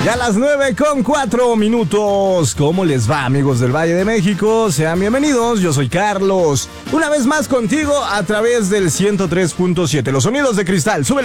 Ya las 9:04. ¿Cómo les va, amigos del Valle de México? Sean bienvenidos, yo soy Carlos. Una vez más contigo a través del 103.7. Los sonidos de cristal, súbele.